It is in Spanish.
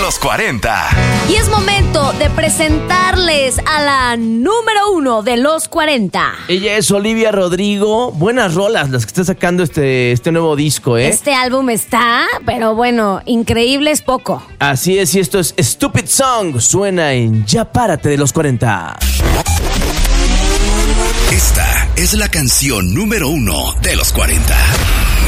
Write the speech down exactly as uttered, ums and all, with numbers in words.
los cuarenta. Y es momento de presentarles a la número uno de los cuarenta. Ella es Olivia Rodrigo. Buenas rolas las que está sacando este, este nuevo disco, ¿eh? Este álbum está, pero bueno, increíble es poco. Así es, y esto es Stupid Song. Suena en Ya Párate de los cuarenta. Esta es la canción número uno de los cuarenta.